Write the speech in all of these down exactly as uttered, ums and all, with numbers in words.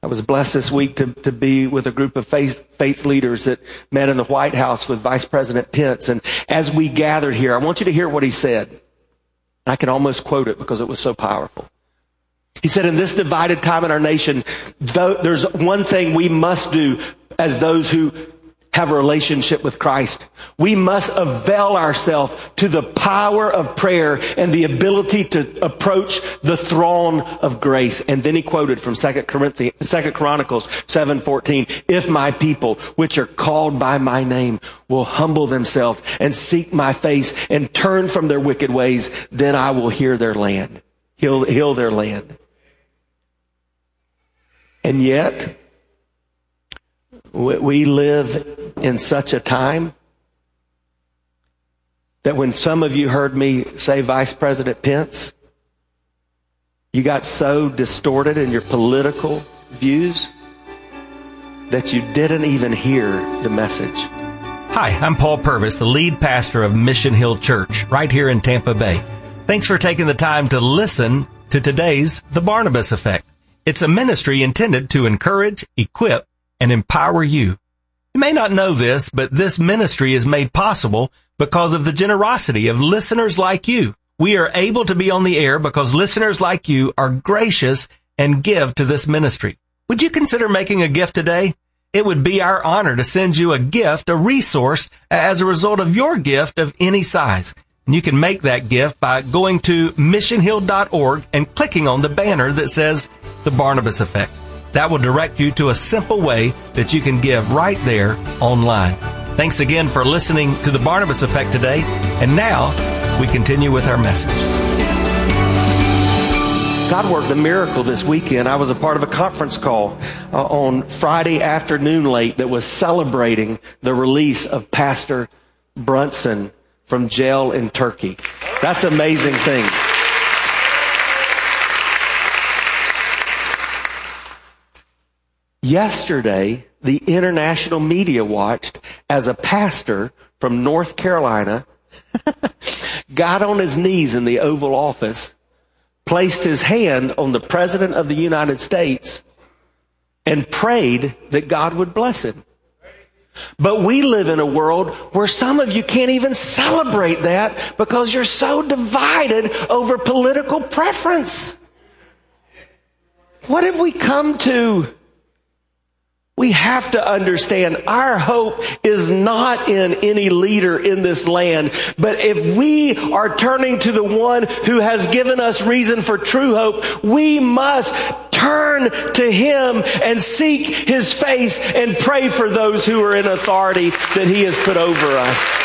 I was blessed this week to, to be with a group of faith, faith leaders that met in the White House with Vice President Pence. And as we gathered here, I want you to hear what he said. I can almost quote it because it was so powerful. He said, in this divided time in our nation, there's one thing we must do as those who have a relationship with Christ. We must avail ourselves to the power of prayer and the ability to approach the throne of grace. And then he quoted from Second Corinthians, Second Chronicles seven fourteen, if my people, which are called by my name, will humble themselves and seek my face and turn from their wicked ways, then I will hear their land, heal, heal their land. And yet, we live in such a time that when some of you heard me say Vice President Pence, you got so distorted in your political views that you didn't even hear the message. Hi, I'm Paul Purvis, the lead pastor of Mission Hill Church right here in Tampa Bay. Thanks for taking the time to listen to today's The Barnabas Effect. It's a ministry intended to encourage, equip, and empower you. You may not know this, but this ministry is made possible because of the generosity of listeners like you. We are able to be on the air because listeners like you are gracious and give to this ministry. Would you consider making a gift today? It would be our honor to send you a gift, a resource, as a result of your gift of any size. And you can make that gift by going to mission hill dot org and clicking on the banner that says The Barnabas Effect. That will direct you to a simple way that you can give right there online. Thanks again for listening to The Barnabas Effect today. And now we continue with our message. God worked a miracle this weekend. I was a part of a conference call uh, on Friday afternoon late that was celebrating the release of Pastor Brunson from jail in Turkey. That's an amazing thing. Yesterday, the international media watched as a pastor from North Carolina got on his knees in the Oval Office, placed his hand on the President of the United States, and prayed that God would bless him. But we live in a world where some of you can't even celebrate that because you're so divided over political preference. What have we come to? We have to understand our hope is not in any leader in this land, but if we are turning to the one who has given us reason for true hope, we must turn to him and seek his face and pray for those who are in authority that he has put over us.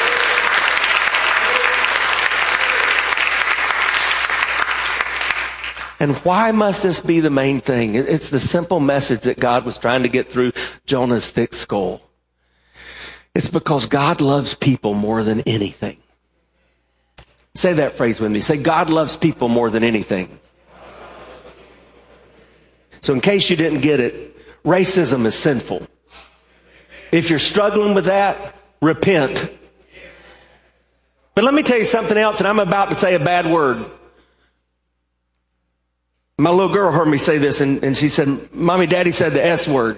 And why must this be the main thing? It's the simple message that God was trying to get through Jonah's thick skull. It's because God loves people more than anything. Say that phrase with me. Say, God loves people more than anything. So in case you didn't get it, racism is sinful. If you're struggling with that, repent. But let me tell you something else, and I'm about to say a bad word. My little girl heard me say this, and, and she said, Mommy, Daddy said the S word.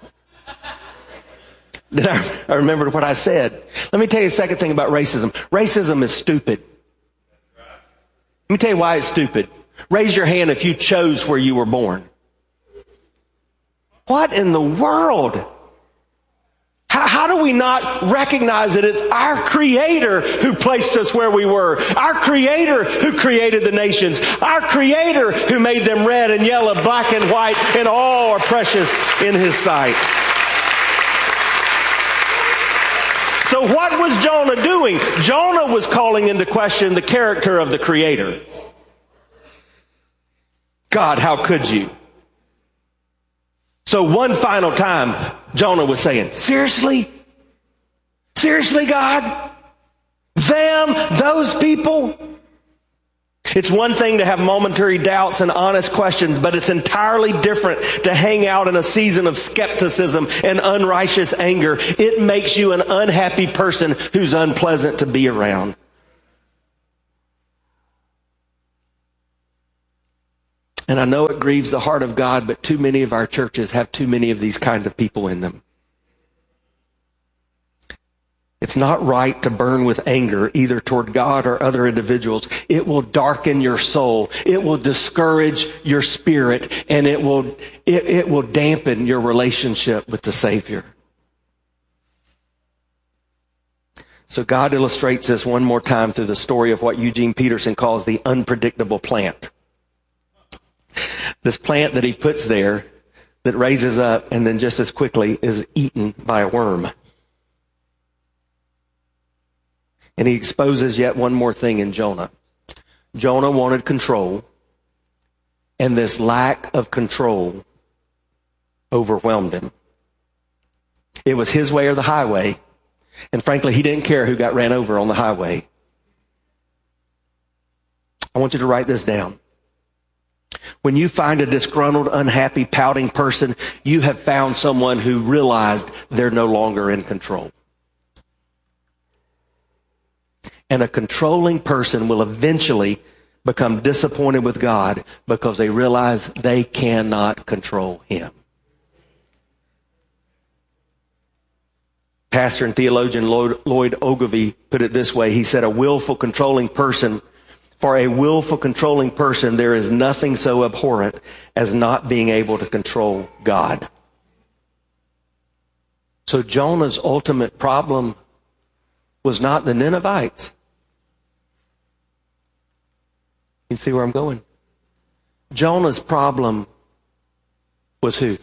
Then I, I remembered what I said. Let me tell you a second thing about racism. Racism is stupid. Let me tell you why it's stupid. Raise your hand if you chose where you were born. What in the world? How, how do we not recognize that it's our Creator who placed us where we were? Our Creator who created the nations. Our Creator who made them red and yellow, black and white, and all are precious in His sight. So what was Jonah doing? Jonah was calling into question the character of the Creator. God, how could you? So one final time, Jonah was saying, seriously? Seriously, God? Them, those people? It's one thing to have momentary doubts and honest questions, but it's entirely different to hang out in a season of skepticism and unrighteous anger. It makes you an unhappy person who's unpleasant to be around. And I know it grieves the heart of God, but too many of our churches have too many of these kinds of people in them. It's not right to burn with anger, either toward God or other individuals. It will darken your soul. It will discourage your spirit, and it will, it, it will dampen your relationship with the Savior. So God illustrates this one more time through the story of what Eugene Peterson calls the unpredictable plant. This plant that he puts there that raises up and then just as quickly is eaten by a worm. And he exposes yet one more thing in Jonah. Jonah wanted control, and this lack of control overwhelmed him. It was his way or the highway, and frankly, he didn't care who got ran over on the highway. I want you to write this down. When you find a disgruntled, unhappy, pouting person, you have found someone who realized they're no longer in control. And a controlling person will eventually become disappointed with God because they realize they cannot control Him. Pastor and theologian Lloyd Ogilvie put it this way. He said, a willful controlling person, for a willful controlling person, there is nothing so abhorrent as not being able to control God. So Jonah's ultimate problem was not the Ninevites. You see where I'm going? Jonah's problem was who?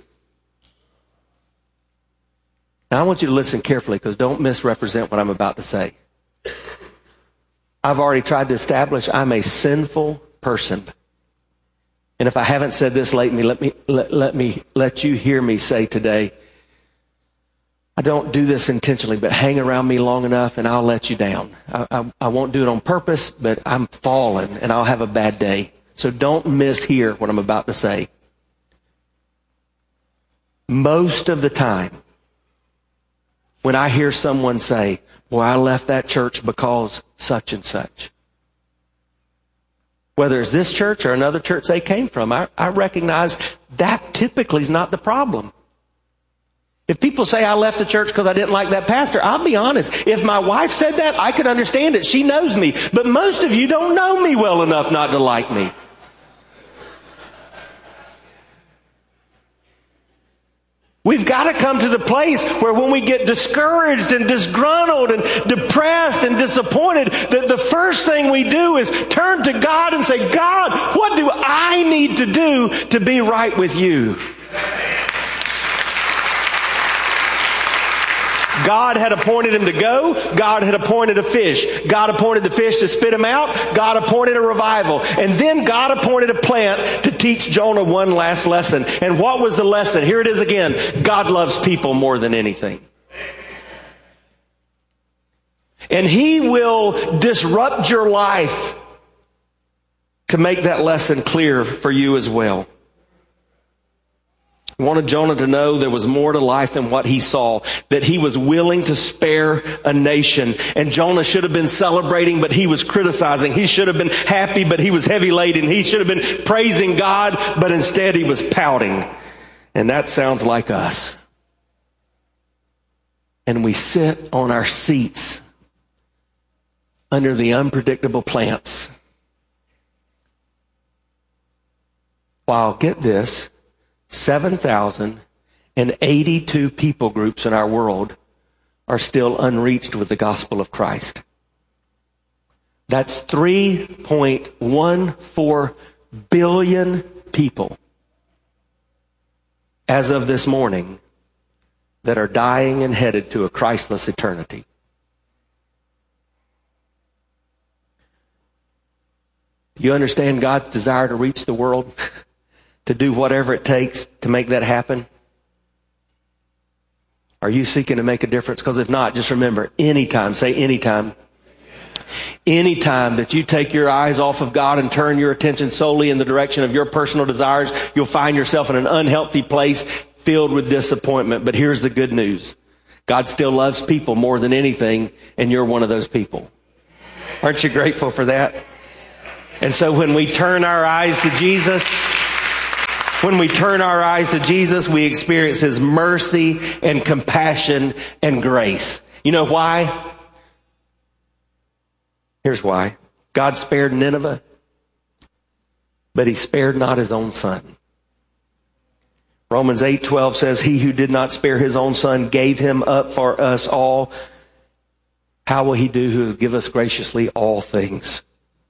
Now I want you to listen carefully, because don't misrepresent what I'm about to say. I've already tried to establish I'm a sinful person. And if I haven't said this lately, let me let, let me let you hear me say today, I don't do this intentionally, but hang around me long enough and I'll let you down. I, I, I won't do it on purpose, but I'm fallen and I'll have a bad day. So don't mishear what I'm about to say. Most of the time, when I hear someone say, boy, I left that church because such and such. Whether it's this church or another church they came from, I, I recognize that typically is not the problem. If people say I left the church because I didn't like that pastor, I'll be honest. If my wife said that, I could understand it. She knows me. But most of you don't know me well enough not to like me. We've got to come to the place where when we get discouraged and disgruntled and depressed and disappointed, that the first thing we do is turn to God and say, God, what do I need to do to be right with you? God had appointed him to go. God had appointed a fish. God appointed the fish to spit him out. God appointed a revival. And then God appointed a plant to teach Jonah one last lesson. And what was the lesson? Here it is again. God loves people more than anything. And He will disrupt your life to make that lesson clear for you as well. I wanted Jonah to know there was more to life than what he saw, that he was willing to spare a nation. And Jonah should have been celebrating, but he was criticizing. He should have been happy, but he was heavy laden. He should have been praising God, but instead he was pouting. And that sounds like us. And we sit on our seats under the unpredictable plants. While, get this, seven thousand eighty-two people groups in our world are still unreached with the gospel of Christ. That's three point one four billion people as of this morning that are dying and headed to a Christless eternity. You understand God's desire to reach the world? To do whatever it takes to make that happen? Are you seeking to make a difference? Because if not, just remember, anytime, say anytime, anytime that you take your eyes off of God and turn your attention solely in the direction of your personal desires, you'll find yourself in an unhealthy place filled with disappointment. But here's the good news. God still loves people more than anything, and you're one of those people. Aren't you grateful for that? And so when we turn our eyes to Jesus, When we turn our eyes to Jesus, we experience His mercy and compassion and grace. You know why? Here's why. God spared Nineveh, but He spared not His own Son. Romans eight twelve says, He who did not spare His own Son gave Him up for us all. How will He do who will give us graciously all things?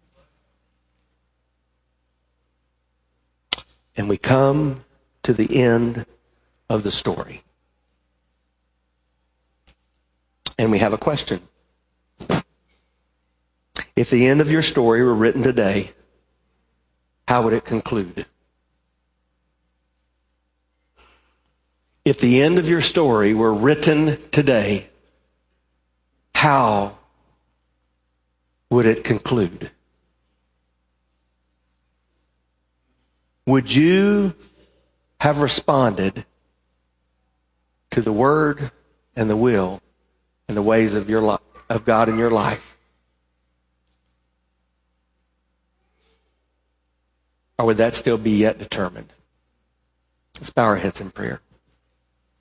And we come to the end of the story. And we have a question. If the end of your story were written today, how would it conclude? If the end of your story were written today, how would it conclude? Would you have responded to the word and the will and the ways of your li- of God in your life? Or would that still be yet determined? Let's bow our heads in prayer.